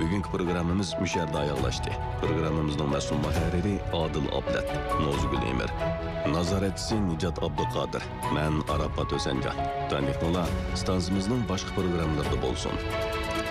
Bugünkü programımız müşerda ayaqlaşdı. Programımızın məsul mühərriri Adil Ablat, Nozgül Emir. Nazaretçisi Nicat Abduqadir. Mən Arafat Özencan. Tanıqlılar stansımızın başqa proqramlarında bolsun.